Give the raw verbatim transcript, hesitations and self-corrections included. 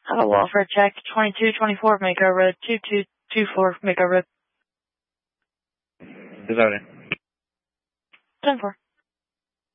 Hello, welfare check, twenty-two twenty-four Mako Road, two two two four Mako Road. Devoted. ten four.